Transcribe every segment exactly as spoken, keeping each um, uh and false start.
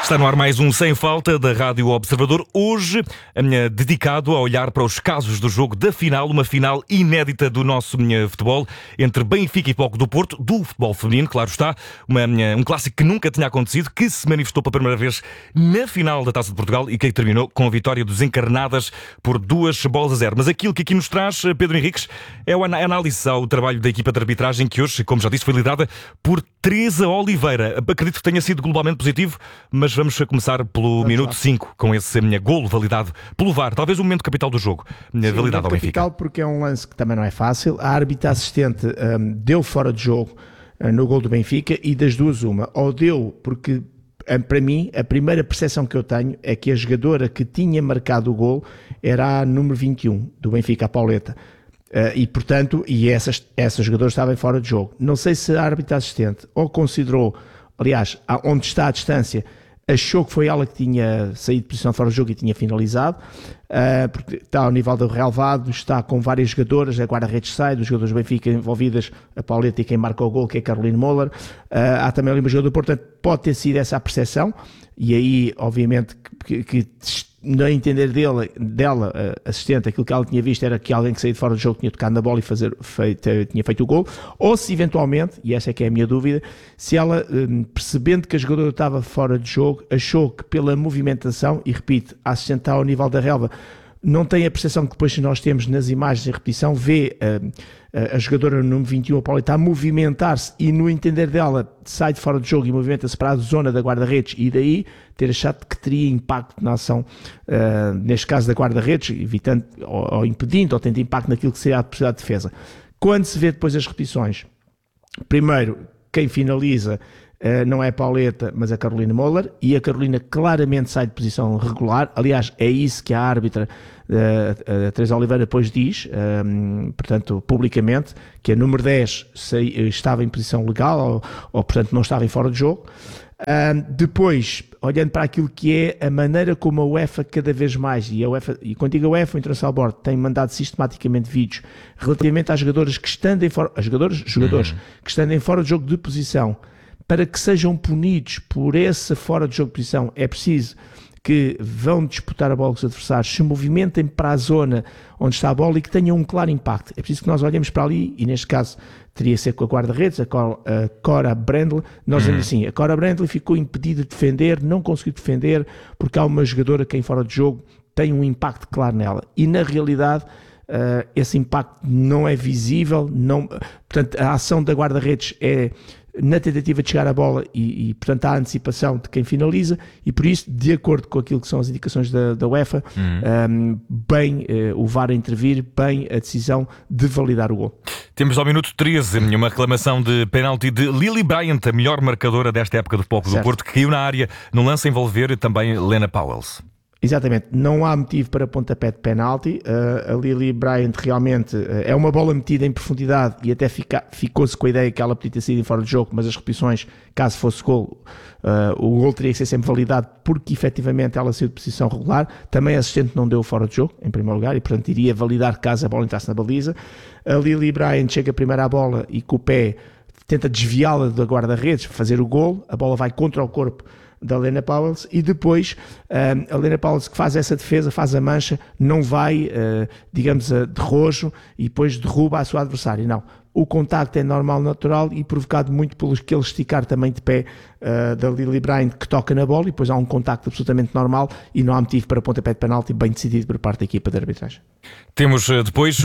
Está no ar mais um Sem Falta da Rádio Observador. Hoje, dedicado a olhar para os casos do jogo da final, uma final inédita do nosso futebol, entre Benfica e Futebol do Porto, do futebol feminino, claro está, uma, um clássico que nunca tinha acontecido, que se manifestou pela primeira vez na final da Taça de Portugal e que terminou com a vitória dos Encarnadas por duas bolas a zero. Mas aquilo que aqui nos traz, Pedro Henriques, é a análise ao trabalho da equipa de arbitragem que hoje, como já disse, foi liderada por Teresa Oliveira. Acredito que tenha sido globalmente positivo, mas vamos começar pelo vamos minuto cinco, com esse minha golo validado pelo V A R, talvez o momento capital do jogo, Sim, validado ao Benfica. Capital porque é um lance que também não é fácil. A árbitra assistente um, deu fora de jogo uh, no golo do Benfica e das duas uma, ou deu porque um, para mim a primeira percepção que eu tenho é que a jogadora que tinha marcado o golo era a número vinte e um do Benfica, a Pauleta. Uh, e portanto, e essas, essas jogadoras estavam fora de jogo. Não sei se a árbitra assistente ou considerou, aliás, onde está a distância, achou que foi ela que tinha saído de posição fora do jogo e tinha finalizado, uh, porque está ao nível do relevado, está com várias jogadoras, a guarda-redes sai, dos jogadores do Benfica envolvidas, a Pauleta e quem marca o gol, que é a Caroline Moller, uh, há também ali uma jogadora, portanto pode ter sido essa a percepção, e aí obviamente que, que, que no entender dele, dela, assistente, aquilo que ela tinha visto era que alguém que saía de fora do jogo tinha tocado na bola e fazer, feito, tinha feito o gol, ou se eventualmente, e essa é que é a minha dúvida, se ela, percebendo que a jogadora estava fora de jogo, achou que pela movimentação, e repito, a assistente está ao nível da relva, não tem a percepção que depois nós temos nas imagens de repetição, vê uh, a jogadora no número vinte e um, a Pauleta, a movimentar-se e no entender dela sai de fora do jogo e movimenta-se para a zona da guarda-redes e daí ter achado que teria impacto na ação, uh, neste caso da guarda-redes, evitando ou, ou impedindo ou tendo impacto naquilo que seria a possibilidade de defesa. Quando se vê depois as repetições, primeiro, quem finaliza Uh, não é a Pauleta, mas a Caroline Moller, e a Carolina claramente sai de posição regular. Aliás, é isso que a árbitra, uh, a Teresa Oliveira, depois diz, um, portanto, publicamente, que a número dez sei, estava em posição legal, ou, ou, portanto, não estava em fora de jogo. Uh, depois, olhando para aquilo que é a maneira como a UEFA cada vez mais, e, a UEFA, e quando digo a UEFA, o International Board tem mandado sistematicamente vídeos relativamente às jogadoras que estando em fora, as jogadoras, jogadores, uhum. que estando em fora de jogo de posição, para que sejam punidos por essa fora de jogo de posição, é preciso que vão disputar a bola com os adversários, se movimentem para a zona onde está a bola e que tenham um claro impacto. É preciso que nós olhemos para ali, e neste caso teria que ser com a guarda-redes, a Cora Brandley. Nós dizemos assim, a Cora Brandley ficou impedida de defender, não conseguiu defender, porque há uma jogadora que em fora de jogo tem um impacto claro nela. E na realidade, uh, esse impacto não é visível, não, portanto a ação da guarda-redes é na tentativa de chegar à bola e, e, portanto, há a antecipação de quem finaliza e, por isso, de acordo com aquilo que são as indicações da, da UEFA, uhum. um, bem uh, o V A R a intervir, bem a decisão de validar o gol. Temos ao minuto treze uma reclamação de penalti de Lily Bryant, a melhor marcadora desta época do Futebol do Porto, que caiu na área num lance a envolver também Lena Powells. Exatamente, não há motivo para pontapé de penalti. Uh, a Lily Bryant realmente uh, é uma bola metida em profundidade e até fica, ficou-se com a ideia que ela podia ter sido em fora de jogo, mas as repetições, caso fosse gol, uh, o gol teria que ser sempre validado porque efetivamente ela saiu de posição regular. Também a assistente não deu fora de jogo, em primeiro lugar, e portanto iria validar caso a bola entrasse na baliza. A Lily Bryant chega primeiro à bola e com o pé tenta desviá-la da guarda-redes, fazer o gol, a bola vai contra o corpo da Lena Powells e depois um, a Lena Powells que faz essa defesa, faz a mancha, não vai, uh, digamos, a de rojo e depois derruba a sua adversária. Não. O contacto é normal, natural e provocado muito pelo aquele esticar também de pé uh, da Lily Bryant que toca na bola e depois há um contacto absolutamente normal e não há motivo para pontapé de penalti bem decidido por parte da equipa de arbitragem. Temos depois,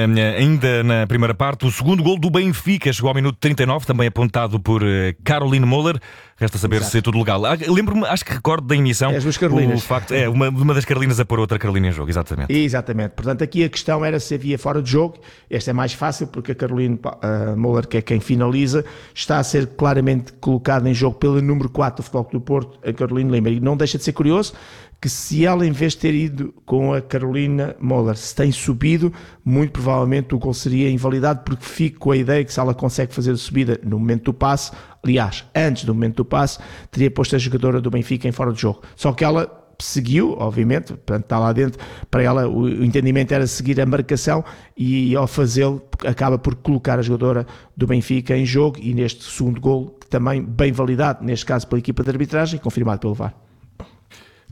ainda na primeira parte, o segundo gol do Benfica, chegou ao minuto trinta e nove, também apontado por Caroline Moller. Resta saber Exato. se é tudo legal. Lembro-me, acho que recordo da emissão, é as duas Carolinas. O facto, é, uma, uma das Carolinas a pôr outra Carolina em jogo, exatamente. Exatamente. Portanto, aqui a questão era se havia fora de jogo. Esta é mais fácil porque a Caroline uh, Moller, que é quem finaliza, está a ser claramente colocada em jogo pelo número quatro do Futebol Clube do Porto, a Caroline Lima. E não deixa de ser curioso que se ela, em vez de ter ido com a Carolina Moller, se tem subido, muito provavelmente o gol seria invalidado, porque fico com a ideia que se ela consegue fazer a subida no momento do passe, aliás, antes do momento do passe, teria posto a jogadora do Benfica em fora de jogo. Só que ela seguiu, obviamente, portanto está lá dentro, para ela o, o entendimento era seguir a marcação e ao fazê-lo acaba por colocar a jogadora do Benfica em jogo e neste segundo gol, também bem validado, neste caso pela equipa de arbitragem, confirmado pelo V A R.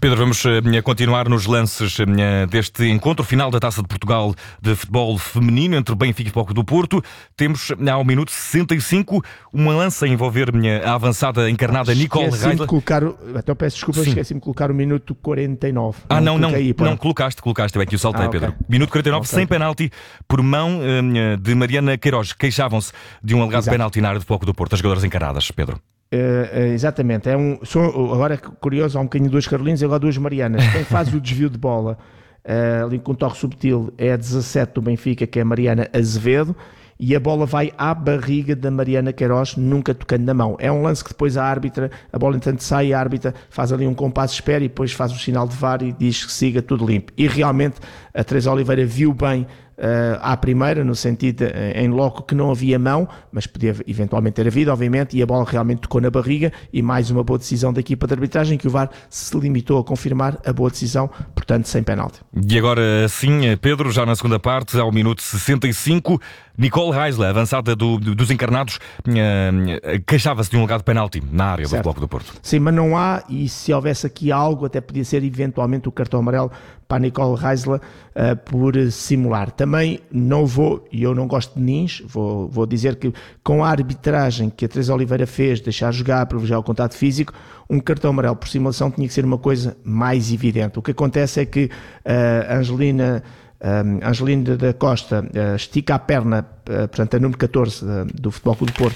Pedro, vamos continuar nos lances deste encontro final da Taça de Portugal de futebol feminino entre Benfica e Futebol Clube do Porto. Temos ao minuto sessenta e cinco uma lance a envolver a avançada encarnada Nicole Reisler. Colocar, até peço desculpa, esqueci-me de colocar o minuto quarenta e nove. Ah, não, não, aí, não colocaste, colocaste, eu é que o saltei, ah, okay. Pedro. Minuto quarenta e nove, okay. Sem penalti, por mão de Mariana Queiroz. Queixavam-se de um alegado penalti na área de Futebol Clube do Porto, as jogadoras encaradas, Pedro. Uh, uh, exatamente, é um, sou, agora é curioso, há um bocadinho duas Carolinas e agora duas Marianas. Quem faz o desvio de bola uh, ali com um toque subtil é a dezassete do Benfica, que é a Mariana Azevedo, e a bola vai à barriga da Mariana Queiroz, nunca tocando na mão. É um lance que depois a árbitra, a bola entanto sai, a árbitra faz ali um compasso de espera e depois faz o sinal de V A R e diz que siga tudo limpo. E realmente a Teresa Oliveira viu bem Uh, à primeira, no sentido uh, em loco que não havia mão, mas podia eventualmente ter havido, obviamente, e a bola realmente tocou na barriga, e mais uma boa decisão da equipa de arbitragem, que o V A R se limitou a confirmar a boa decisão, portanto sem penalti. E agora sim, Pedro, já na segunda parte, ao minuto sessenta e cinco, Nicole Reisler, avançada do, do, dos encarnados, uh, queixava-se de um legado penalti na área certo. Do Bloco do Porto. Sim, mas não há, e se houvesse aqui algo, até podia ser eventualmente o cartão amarelo para a Nicole Reisler uh, por simular. Também não vou, e eu não gosto de nins, vou, vou dizer que com a arbitragem que a Teresa Oliveira fez, deixar jogar, privilegiar o contato físico, um cartão amarelo por simulação tinha que ser uma coisa mais evidente. O que acontece é que a uh, Angelina Um, Angelina da Costa uh, estica a perna, uh, portanto a número catorze uh, do Futebol Clube do Porto,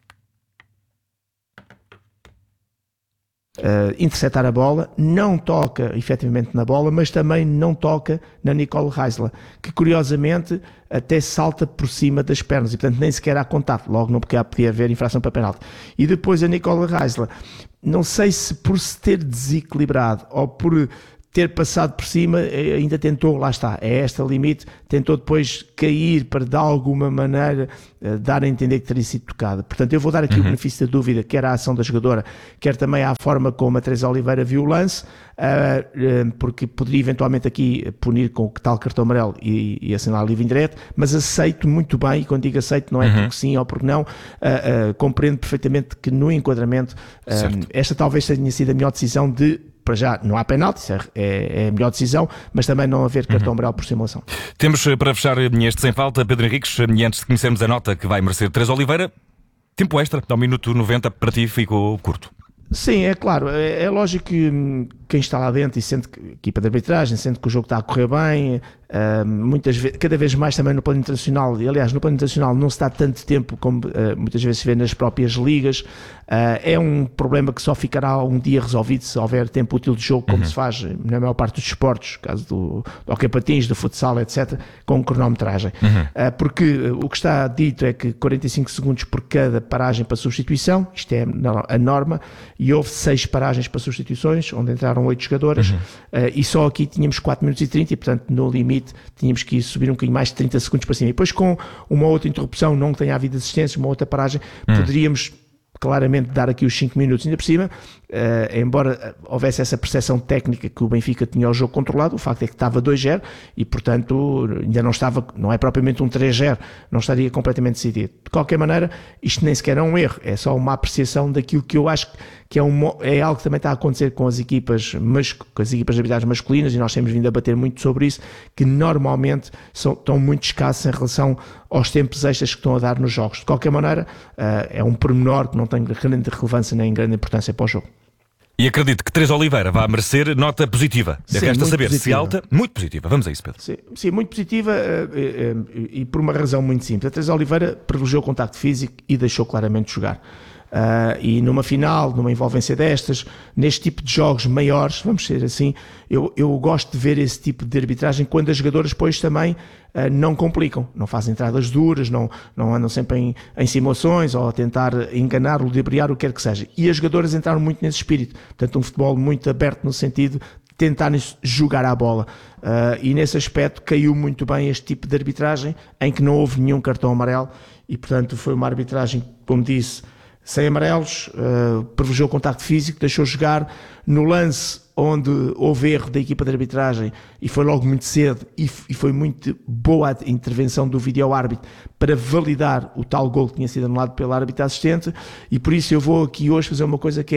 uh, interceptar a bola, não toca efetivamente na bola, mas também não toca na Nicole Reisler, que curiosamente até salta por cima das pernas e portanto nem sequer há contato, logo não porque podia haver infração para penalti. E depois a Nicole Reisler, não sei se por se ter desequilibrado ou por ter passado por cima, ainda tentou, lá está, é esta limite, tentou depois cair para de alguma maneira uh, dar a entender que teria sido tocada. Portanto, eu vou dar aqui uhum. o benefício da dúvida, quer à ação da jogadora, quer também à forma como a Teresa Oliveira viu o lance, uh, uh, porque poderia eventualmente aqui punir com o tal cartão amarelo e, e assinar livre indireto, mas aceito muito bem, e quando digo aceito não é uhum. porque sim ou porque não, uh, uh, compreendo perfeitamente que no enquadramento uh, esta talvez tenha sido a melhor decisão de para já não há penalti, é, é a melhor decisão, mas também não haver cartão amarelo por simulação. Temos para fechar este Sem Falta, Pedro Henriques, e antes de conhecermos a nota que vai merecer Teresa Oliveira, tempo extra, ao minuto noventa, para ti ficou curto. Sim, é claro, é, é lógico que hum, quem está lá dentro e sente que a equipa de arbitragem, sente que o jogo está a correr bem, uh, muitas vezes, cada vez mais também no plano internacional, e aliás no plano internacional não se dá tanto tempo como uh, muitas vezes se vê nas próprias ligas, uh, é um problema que só ficará um dia resolvido se houver tempo útil de jogo, como uhum. se faz na maior parte dos esportes, caso do, do hockey patins, do futsal, etcétera, com cronometragem. Uhum. Uh, porque uh, o que está dito é que quarenta e cinco segundos por cada paragem para substituição, isto é a norma, e houve seis paragens para substituições, onde entraram oito jogadoras, uhum. uh, e só aqui tínhamos quatro minutos e trinta, e portanto no limite tínhamos que ir subir um bocadinho mais de trinta segundos para cima. E depois com uma outra interrupção, não tenha havido assistência, uma outra paragem, uhum. poderíamos claramente dar aqui os cinco minutos ainda por cima, uh, embora houvesse essa percepção técnica que o Benfica tinha o jogo controlado, o facto é que estava dois zero e portanto ainda não estava, não é propriamente um três zero, não estaria completamente decidido. De qualquer maneira, isto nem sequer é um erro, é só uma apreciação daquilo que eu acho que é, um, é algo que também está a acontecer com as equipas, mas, com as equipas de arbitragem masculinas, e nós temos vindo a bater muito sobre isso, que normalmente são, estão muito escassos em relação aos tempos extras que estão a dar nos jogos. De qualquer maneira, uh, é um pormenor que não tem grande relevância nem grande importância para o jogo. E acredito que Teresa Oliveira vai merecer nota positiva. Resta saber positiva. Se alta, muito positiva. Vamos a isso, Pedro. Sim, sim muito positiva uh, uh, uh, e por uma razão muito simples. A Teresa Oliveira privilegiou o contacto físico e deixou claramente jogar. Uh, e numa final, numa envolvência destas, neste tipo de jogos maiores, vamos ser assim, eu, eu gosto de ver esse tipo de arbitragem quando as jogadoras depois também uh, não complicam, não fazem entradas duras, não, não andam sempre em, em simulações ou a tentar enganar, ludibriar, o que quer que seja. E as jogadoras entraram muito nesse espírito, portanto um futebol muito aberto no sentido de tentar jogar à bola. Uh, e nesse aspecto caiu muito bem este tipo de arbitragem, em que não houve nenhum cartão amarelo e portanto foi uma arbitragem, como disse, sem amarelos, uh, privilegiou o contacto físico, deixou jogar no lance onde houve erro da equipa de arbitragem e foi logo muito cedo e, e foi muito boa a intervenção do vídeo-árbitro para validar o tal gol que tinha sido anulado pela árbitra assistente, e por isso eu vou aqui hoje fazer uma coisa que é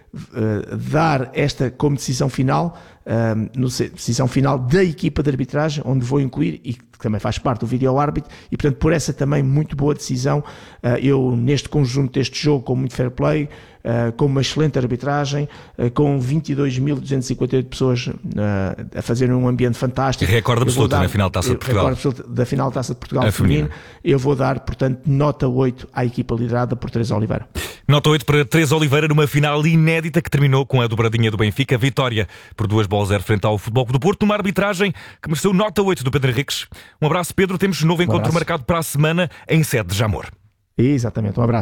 uh, dar esta como decisão final, uh, no, decisão final da equipa de arbitragem, onde vou incluir, e que também faz parte do vídeo-árbitro, e portanto por essa também muito boa decisão, uh, eu neste conjunto deste jogo com muito fair play, uh, com uma excelente arbitragem, uh, com vinte e dois mil duzentas e cinquenta e oito pessoas uh, a fazerem um ambiente fantástico. Recorde absoluto dar, na final Taça de Portugal. Recorde absoluto da final Taça de Portugal feminina. Eu vou dar, portanto, nota oito à equipa liderada por Teresa Oliveira. Nota oito para Teresa Oliveira numa final inédita que terminou com a dobradinha do Benfica, vitória por duas bolas a zero frente ao Futebol Clube do Porto, numa arbitragem que mereceu nota oito do Pedro Henriques. Um abraço, Pedro. Temos novo encontro marcado para a semana em sede de Jamor. Exatamente, um abraço.